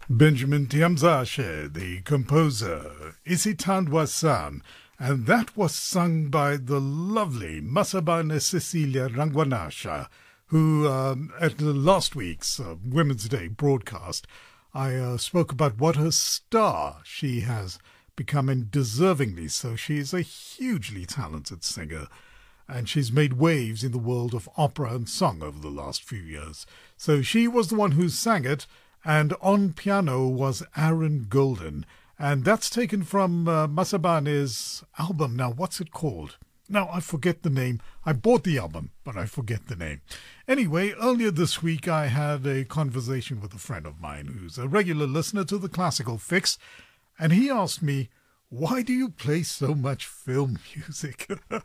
Benjamin Tiamzashe, the composer, Isitandwa-san, and that was sung by the lovely Masabane Cecilia Rangwanasha, who, at the last week's Women's Day broadcast, I spoke about what a star she has become, and deservingly so. She is a hugely talented singer, and she's made waves in the world of opera and song over the last few years. So she was the one who sang it, and on piano was Aaron Golden, and that's taken from Masabane's album. Now, what's it called? Now, I forget the name. I bought the album, but I forget the name. Anyway, earlier this week I had a conversation with a friend of mine who's a regular listener to the Classical Fix, and he asked me, why do you play so much film music?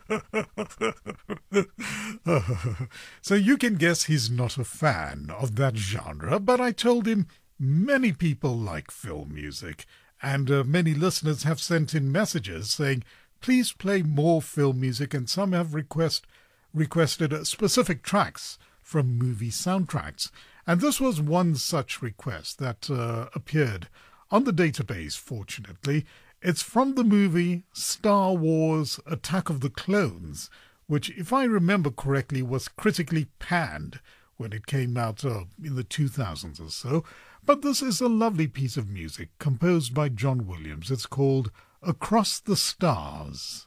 So you can guess he's not a fan of that genre, but I told him many people like film music, and many listeners have sent in messages saying, please play more film music, and some have requested specific tracks from movie soundtracks. And this was one such request that appeared on the database, fortunately. It's from the movie Star Wars Attack of the Clones, which, if I remember correctly, was critically panned when it came out in the 2000s or so. But this is a lovely piece of music composed by John Williams. It's called Across the Stars.